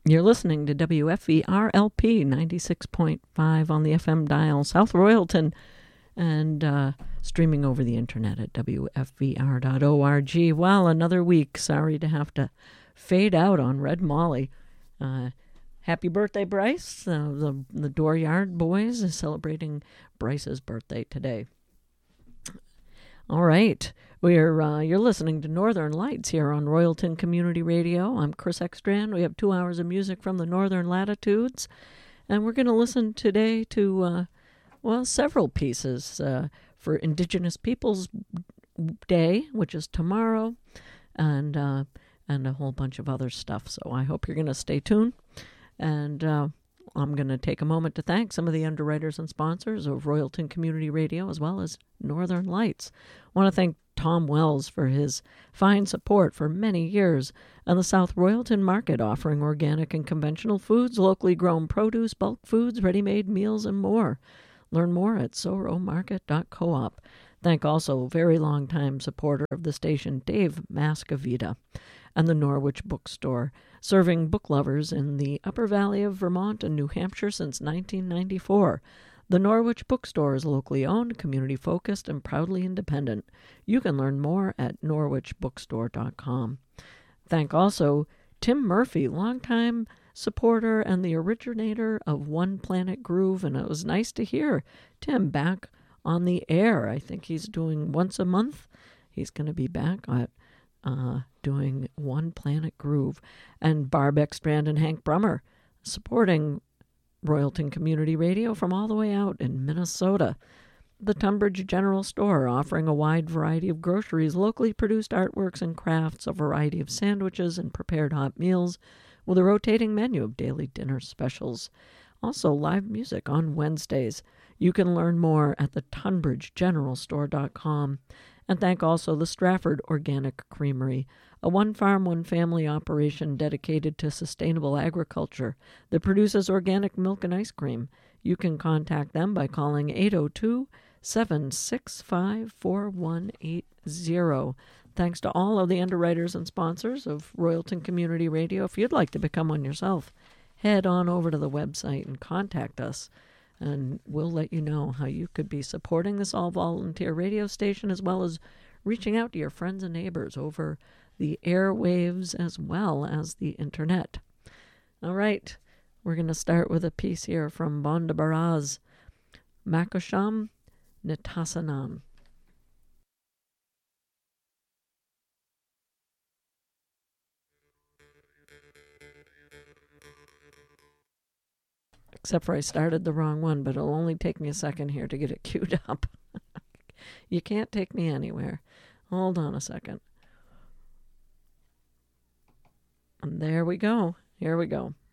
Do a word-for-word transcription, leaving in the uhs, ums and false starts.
You're listening to W F V R L P ninety-six point five on the F M dial, South Royalton, and uh, streaming over the internet at W F V R dot org. Well, another week. Sorry to have to fade out on Red Molly. Uh, happy birthday, Bryce. Uh, the, the Dooryard Boys is celebrating Bryce's birthday today. All right. We're uh, you're listening to Northern Lights here on Royalton Community Radio. I'm Chris Ekstrand. We have two hours of music from the Northern Latitudes, and we're going to listen today to uh, well several pieces uh, for Indigenous Peoples Day, which is tomorrow, and uh, and a whole bunch of other stuff. So I hope you're going to stay tuned, and uh, I'm going to take a moment to thank some of the underwriters and sponsors of Royalton Community Radio, as well as Northern Lights. I want to thank Tom Wells for his fine support for many years, and the South Royalton Market, offering organic and conventional foods, locally grown produce, bulk foods, ready-made meals, and more. Learn more at soro market dot coop. Thank also very long-time supporter of the station, Dave Mascavita, and the Norwich Bookstore, serving book lovers in the Upper Valley of Vermont and New Hampshire since nineteen ninety-four. The Norwich Bookstore is locally owned, community-focused, and proudly independent. You can learn more at norwich bookstore dot com. Thank also Tim Murphy, longtime supporter and the originator of One Planet Groove, and it was nice to hear Tim back on the air. I think he's doing once a month. He's going to be back at uh, doing One Planet Groove. And Barb Ekstrand and Hank Brummer supporting Royalton Community Radio from all the way out in Minnesota. The Tunbridge General Store, offering a wide variety of groceries, locally produced artworks and crafts, a variety of sandwiches and prepared hot meals, with a rotating menu of daily dinner specials. Also, live music on Wednesdays. You can learn more at the tunbridge general store dot com. And thank also the Stratford Organic Creamery, a one-farm, one-family operation dedicated to sustainable agriculture that produces organic milk and ice cream. You can contact them by calling eight oh two, seven six five, four one eight zero. Thanks to all of the underwriters and sponsors of Royalton Community Radio. If you'd like to become one yourself, head on over to the website and contact us, and we'll let you know how you could be supporting this all-volunteer radio station, as well as reaching out to your friends and neighbors over the airwaves as well as the internet. All right, we're going to start with a piece here from Bonda Baraz, Makosham Nitasanam. Except for I started the wrong one, but it'll only take me a second here to get it queued up. You can't take me anywhere. Hold on a second. And there we go. Here we go.